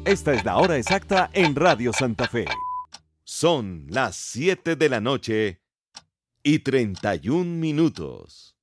Esta es la hora exacta en Radio Santa Fe. Son las 7 de la noche y 31 minutos.